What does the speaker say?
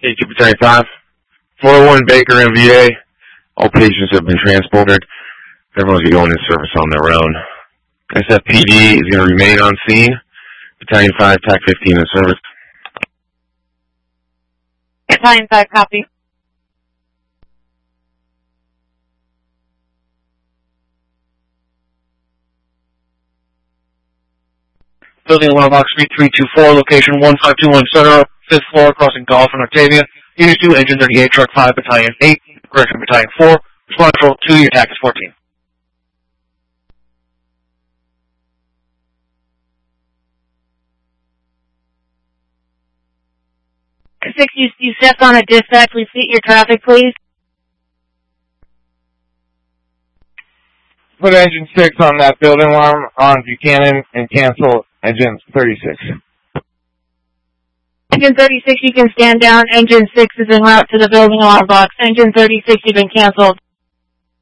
AQ Battalion 5. 401 Baker MVA. All patients have been transported. Everyone's going in service on their own. SFPD is going to remain on scene. Battalion 5, TAC 15 in service. Battalion 5, copy. Building alarm box 3324, location 1521 Center, 5th floor, crossing Golf and Octavia. Unit 2, Engine 38, Truck 5, Battalion 8, correction Battalion 4, Respond Patrol 2, your TAC is 14. 6, you stepped on a dispatch. Repeat your traffic, please. Put engine 6 on that building alarm on Buchanan and cancel engine 36. Engine 36, you can stand down. Engine 6 is en route to the building alarm box. Engine 36, you've been canceled.